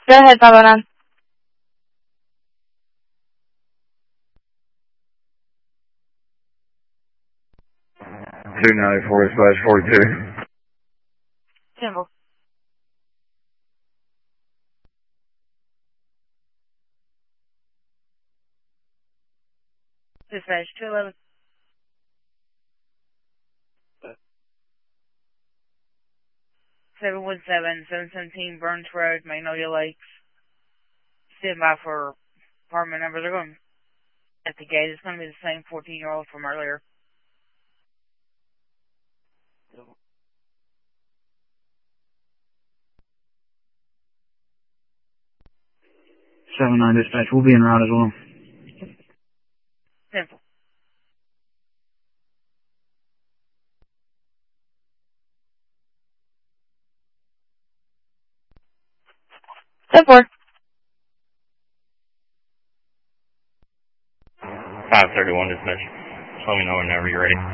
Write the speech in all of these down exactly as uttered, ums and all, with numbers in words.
Go ahead, five oh nine. two ninety-four slash forty-two. Simple. Dispatch two eleven. seven one seven, seven seventeen Burns Road, Magnolia Lakes. Stand by for apartment number. They're going at the gate. It's going to be the same fourteen-year-old from earlier. seven nine dispatch, we'll be en route as well. Simple. ten four. five thirty-one dispatch. Just let me know whenever you're ready.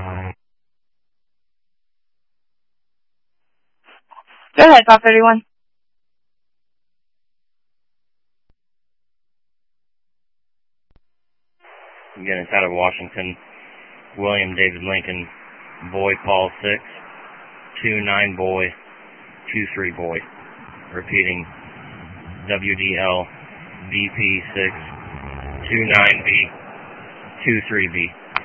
Go ahead, five thirty-one. Again, it's out of Washington. William David Lincoln, boy Paul six, two nine boy, two three boy. Repeating, W D L B P six, two nine B, two three B.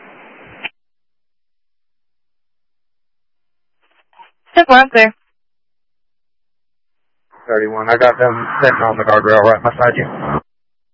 ten four, I'm clear. thirty-one, I got them sitting on the guardrail right beside you.